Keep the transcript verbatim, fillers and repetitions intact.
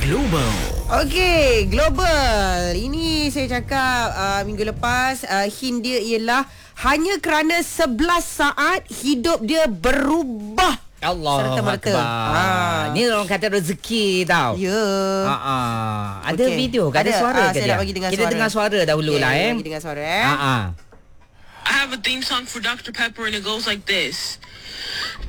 Global. Okey, global. Ini saya cakap uh, minggu lepas, uh, hint dia ialah hanya kerana sebelas saat hidup dia berubah. Allah serta-merta. Ha. Ni orang kata rezeki tau. Ya. Ha ah. Ada Okey. video ke? Ada, Ada. suara Ah, ke saya dia? nak bagi dengar Kita suara. dengar suara dahulu Okey, lah eh. bagi dengar suara eh. Ha ah. I have a theme song for Doctor Pepper and it goes like this.